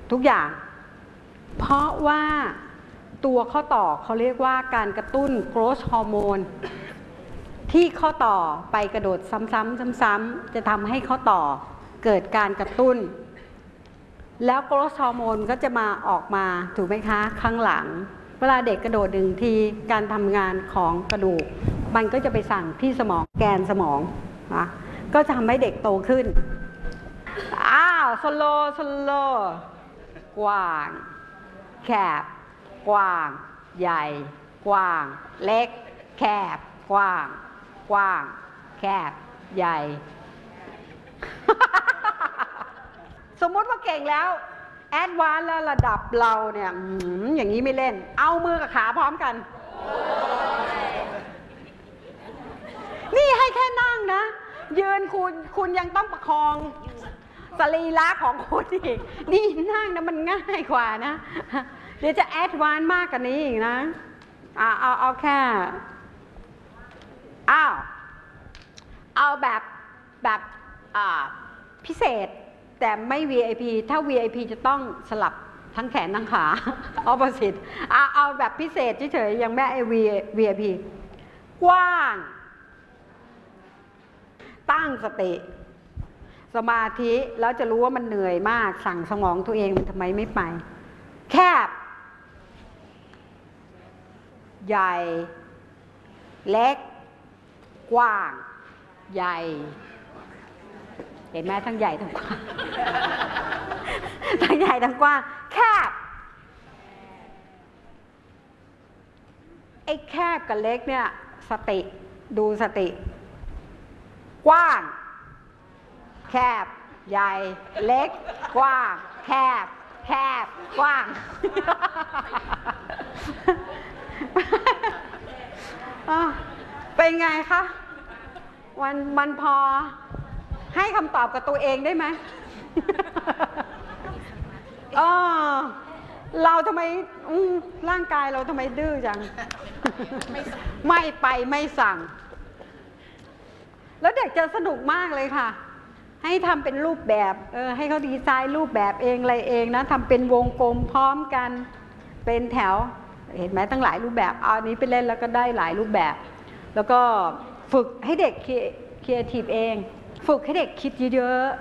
ทุกอย่างเพราะว่าตัวข้อต่อเขาเรียกว่าการกระตุ้น growth hormone ที่ข้อต่อไปกระโดดซ้ำๆจะทำให้ข้อต่อเกิดการกระตุ้นแล้ว growth hormone ก็จะมาออกมาถูกไหมคะข้างหลังเวลาเด็กกระโดดหนึ่งทีการทำงานของกระดูกมันก็จะไปสั่งที่สมองแกนสมองนะก็จะทำให้เด็กโตขึ้นสโลกว้างแคบกว้างใหญ่กว้างเล็กแคบกว้างแคบใหญ่ สมมติว่าเก่งแล้วแอดวานซ์แล้วระดับเราเนี่ยอย่างนี้ไม่เล่นเอามือกับขาพร้อมกันนี่ให้แค่นั่งนะยืนคุณยังต้องประคองสรีระของคุณอีกนี่นั่งนะมันง่ายกว่านะเดี๋ยวจะแอดวานซ์มากกว่านี้อีกนะเอาแค่เอาแบบพิเศษแต่ไม่ VIP ถ้า VIP จะต้องสลับทั้งแขนทั้งขา opposite เอาแบบพิเศษเฉยๆยังแม่VIP กว้างตั้งสติสมาธิแล้วจะรู้ว่ามันเหนื่อยมากสั่งสมองตัวเองมันทำไมไม่ไปแคบใหญ่เล็กกว้างใหญ่เห็นไหมทั้งใหญ่ทั้งกว้างทั้งใหญ่ทั้งกว้างแคบไอ้แคบกับเล็กเนี่ยสติดูสติกว้างแคบใหญ่เล็กกว้างแคบกว้างเป็นไงคะมันพอให้คำตอบกับตัวเองได้ไหมเราทำไมร่างกายเราทำไมดื้อจังไม่ไปไม่สั่งแล้วเด็กจะสนุกมากเลยค่ะให้ทำเป็นรูปแบบให้เขาดีไซน์รูปแบบเองอะไรเองนะทำเป็นวงกลมพร้อมกันเป็นแถวเห็นไหมตั้งหลายรูปแบบเอาอันนี้ไปเล่นแล้วก็ได้หลายรูปแบบแล้วก็ฝึกให้เด็กครีเอทีฟเองฝึกให้เด็กคิดเยอะ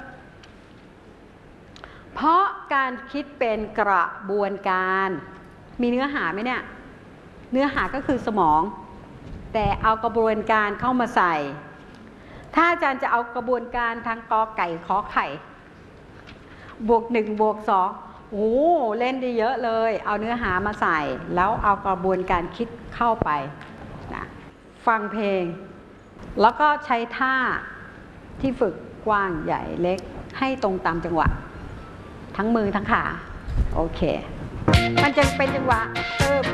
ๆเพราะการคิดเป็นกระบวนการมีเนื้อหาไหมเนี่ยเนื้อหาก็คือสมองแต่เอากระบวนการเข้ามาใส่ถ้าอาจารย์จะเอากระบวนการทางกอไก่ขอไข่บวก1บวก2โอ้เล่นได้เยอะเลยเอาเนื้อหามาใส่แล้วเอากระบวนการคิดเข้าไปนะฟังเพลงแล้วก็ใช้ท่าที่ฝึกกว้างใหญ่เล็กให้ตรงตามจังหวะทั้งมือทั้งขาโอเคมันจะเป็นจังหวะ